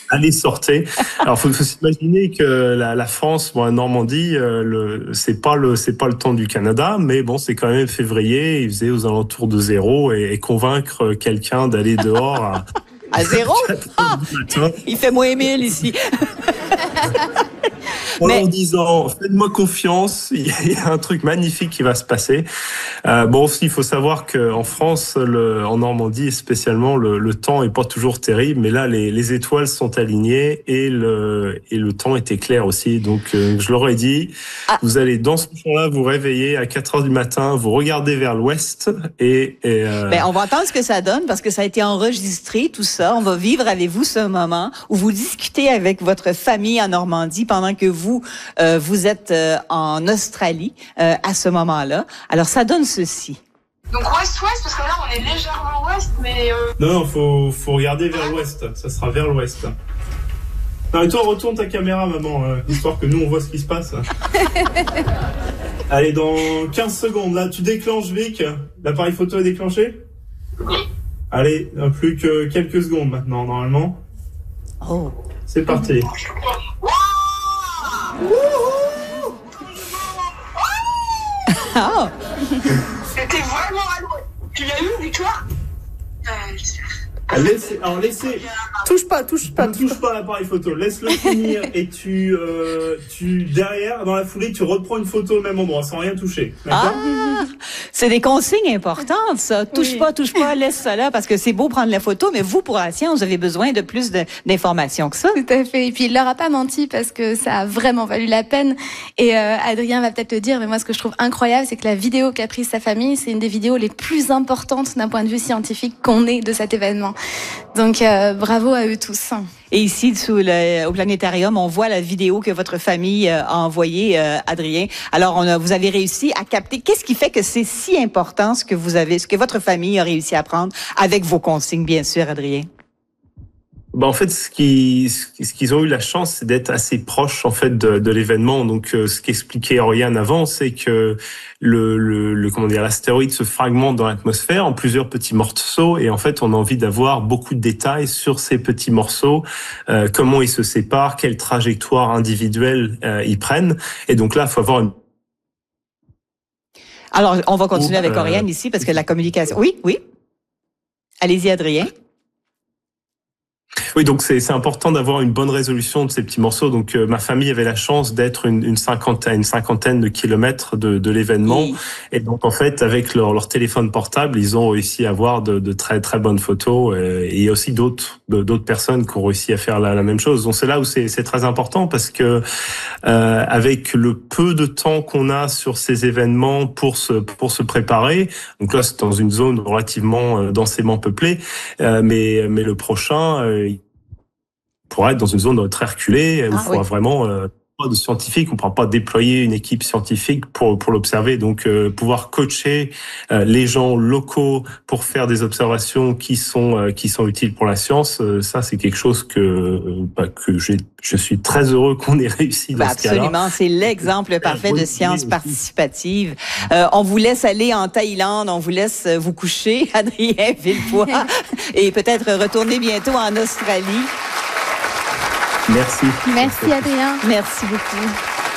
allez, sortez. Alors, faut s'imaginer que la France, bon, la Normandie, c'est pas le temps du Canada, mais bon, c'est quand même février, il faisait aux alentours de 0 et convaincre quelqu'un d'aller dehors à 0? Il fait moins 1000 ici. En leur disant, faites-moi confiance, il y a un truc magnifique qui va se passer. Bon, aussi, il faut savoir qu'en France, en Normandie spécialement, le temps est pas toujours terrible, mais là, les étoiles sont alignées et le temps était clair aussi. Donc, je leur ai dit, vous allez dans ce moment-là vous réveiller à 4 heures du matin, vous regardez vers l'ouest Ben, on va entendre ce que ça donne parce que ça a été enregistré, tout ça. On va vivre avec vous ce moment où vous discutez avec votre famille en Normandie pendant que vous êtes en Australie à ce moment-là. Alors, ça donne ceci. Donc ouest-ouest, parce que là, on est légèrement ouest, mais... Non, faut regarder vers l'ouest. Ça sera vers l'ouest. Non, et toi, retourne ta caméra, maman, histoire que nous, on voit ce qui se passe. Allez, dans 15 secondes, là, tu déclenches, Vic. L'appareil photo est déclenché? Oui. Allez, plus que quelques secondes maintenant, normalement. Oh. C'est parti. Oh. C'était vraiment à l'ouest. Tu l'as eu, Victoire? J'espère. Laissez. Touche pas l'appareil photo. Laisse-le finir et tu derrière, dans la foulée, tu reprends une photo au même endroit, sans rien toucher. D'accord? C'est des consignes importantes, ça. Touche pas, laisse ça là, parce que c'est beau prendre la photo, mais vous, pour la science, vous avez besoin de plus d'informations que ça. Tout à fait. Et puis, il leur a pas menti parce que ça a vraiment valu la peine. Et Adrien va peut-être le dire, mais moi, ce que je trouve incroyable, c'est que la vidéo qu'a prise sa famille, c'est une des vidéos les plus importantes d'un point de vue scientifique qu'on ait de cet événement. Donc, bravo à eux tous. Et ici, au planétarium, on voit la vidéo que votre famille a envoyée, Adrien. Alors, vous avez réussi à capter. Qu'est-ce qui fait que c'est si important ce que votre famille a réussi à prendre avec vos consignes, bien sûr, Adrien? Ben, en fait, ce qu'ils ont eu la chance, c'est d'être assez proches en fait de l'événement. Donc, ce qu'expliquait Oriane avant, c'est que l'astéroïde se fragmente dans l'atmosphère en plusieurs petits morceaux, et en fait, on a envie d'avoir beaucoup de détails sur ces petits morceaux, comment ils se séparent, quelle trajectoire individuelle ils prennent. Et donc là, il faut avoir une... Alors, on va continuer avec Oriane ici parce que la communication. Oui. Allez-y, Adrien. Oui, donc c'est important d'avoir une bonne résolution de ces petits morceaux. Donc ma famille avait la chance d'être une cinquantaine de kilomètres de l'événement, oui. Et donc en fait avec leur téléphone portable, ils ont réussi à avoir de très très bonnes photos. Et il y a aussi d'autres personnes qui ont réussi à faire la même chose. Donc c'est là où c'est très important parce que avec le peu de temps qu'on a sur ces événements pour se préparer. Donc là c'est dans une zone relativement densément peuplée, mais le prochain pourra être dans une zone très reculée où il faudra vraiment pas de scientifiques, on ne pourra pas déployer une équipe scientifique pour l'observer. Donc pouvoir coacher les gens locaux pour faire des observations qui sont utiles pour la science, ça c'est quelque chose que je suis très heureux qu'on ait réussi dans ce cas-là. Absolument, c'est l'exemple parfait de science participative. On vous laisse aller en Thaïlande, on vous laisse vous coucher, Adrien Villepoix, et peut-être retourner bientôt en Australie. Merci. Merci Adrien. Merci beaucoup.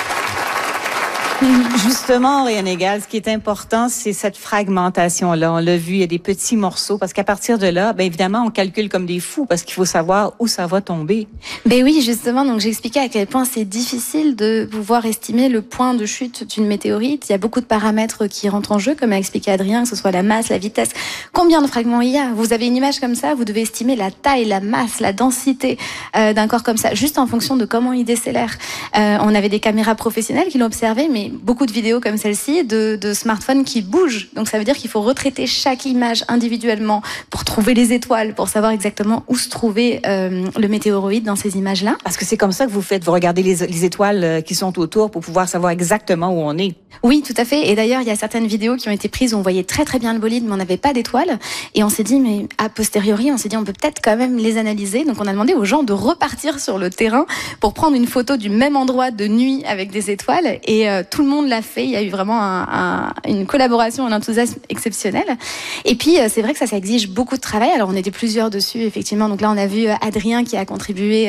Justement, Oriane Egal, ce qui est important, c'est cette fragmentation-là. On l'a vu, il y a des petits morceaux, parce qu'à partir de là, bien évidemment, on calcule comme des fous, parce qu'il faut savoir où ça va tomber. Ben oui, justement, donc j'ai expliqué à quel point c'est difficile de pouvoir estimer le point de chute d'une météorite. Il y a beaucoup de paramètres qui rentrent en jeu, comme a expliqué Adrien, que ce soit la masse, la vitesse. Combien de fragments il y a? Vous avez une image comme ça, vous devez estimer la taille, la masse, la densité d'un corps comme ça, juste en fonction de comment il décélère. On avait des caméras professionnelles qui l'ont observé, mais beaucoup de vidéos comme celle-ci de smartphones qui bougent. Donc ça veut dire qu'il faut retraiter chaque image individuellement pour trouver les étoiles, pour savoir exactement où se trouvait le météoroïde dans ces images-là. Parce que c'est comme ça que vous faites, vous regardez les étoiles qui sont autour pour pouvoir savoir exactement où on est. Oui, tout à fait. Et d'ailleurs, il y a certaines vidéos qui ont été prises où on voyait très très bien le bolide, mais on n'avait pas d'étoiles. Et on s'est dit, mais a posteriori, on s'est dit, on peut peut-être quand même les analyser. Donc on a demandé aux gens de repartir sur le terrain pour prendre une photo du même endroit de nuit avec des étoiles. Et tout le monde l'a fait. Il y a eu vraiment une collaboration, un enthousiasme exceptionnel. Et puis, c'est vrai que ça exige beaucoup de travail. Alors, on était plusieurs dessus, effectivement. Donc là, on a vu Adrien qui a contribué